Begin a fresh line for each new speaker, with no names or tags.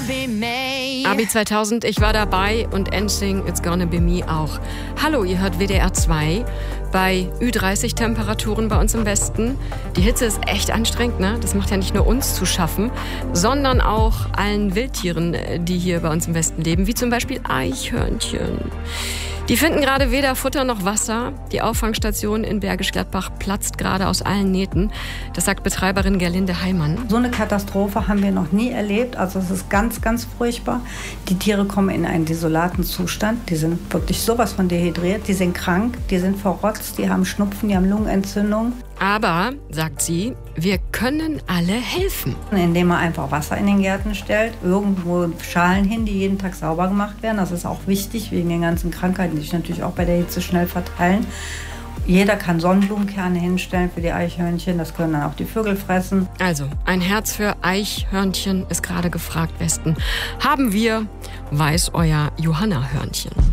be me.
Abi 2000, ich war dabei und NSYNC, It's Gonna Be Me auch. Hallo, ihr hört WDR 2 bei Ü30 Temperaturen bei uns im Westen. Die Hitze ist echt anstrengend, ne? Das macht ja nicht nur uns zu schaffen, sondern auch allen Wildtieren, die hier bei uns im Westen leben, wie zum Beispiel Eichhörnchen. Die finden gerade weder Futter noch Wasser. Die Auffangstation in Bergisch Gladbach platzt gerade aus allen Nähten. Das sagt Betreiberin Gerlinde Heimann.
So eine Katastrophe haben wir noch nie erlebt. Also es ist ganz, ganz furchtbar. Die Tiere kommen in einen desolaten Zustand. Die sind wirklich sowas von dehydriert. Die sind krank, die sind verrotzt, die haben Schnupfen, die haben Lungenentzündung.
Aber, sagt sie, wir können alle helfen.
Indem man einfach Wasser in den Gärten stellt, irgendwo Schalen hin, die jeden Tag sauber gemacht werden. Das ist auch wichtig, wegen den ganzen Krankheiten, die sich natürlich auch bei der Hitze schnell verteilen. Jeder kann Sonnenblumenkerne hinstellen für die Eichhörnchen, das können dann auch die Vögel fressen.
Also, ein Herz für Eichhörnchen ist gerade gefragt, Westen. Haben wir, weiß euer Johanna-Hörnchen.